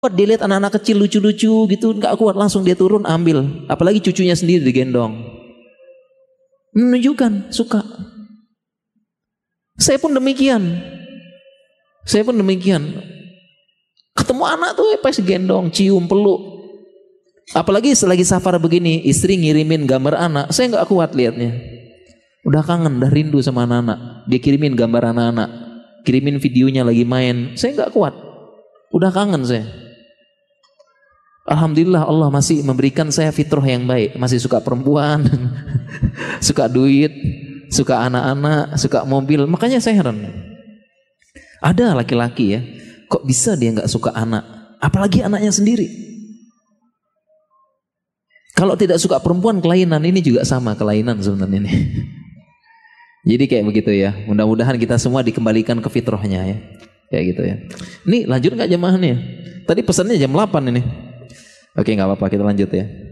Dia lihat anak-anak kecil lucu-lucu gitu, nggak kuat, langsung dia turun ambil. Apalagi cucunya sendiri digendong. Menunjukkan suka. Saya pun demikian. Ketemu anak tuh pas gendong, cium, peluk. Apalagi selagi safar begini, istri ngirimin gambar anak, saya nggak kuat liatnya. Udah kangen, udah rindu sama anak-anak. Dia kirimin gambar anak-anak, kirimin videonya lagi main, saya nggak kuat. Udah kangen saya. Alhamdulillah Allah masih memberikan saya fitrah yang baik. Masih suka perempuan, suka duit, suka anak-anak, suka mobil. Makanya saya heran. Ada laki-laki ya, kok bisa dia nggak suka anak? Apalagi anaknya sendiri. Kalau tidak suka perempuan, kelainan ini juga sama, kelainan sebenarnya ini. Jadi kayak begitu ya. Mudah-mudahan kita semua dikembalikan ke fitrahnya ya. Kayak gitu ya. Ini lanjut nggak jamaahnya? Tadi pesannya jam 8 ini. Oke, nggak apa-apa, kita lanjut ya.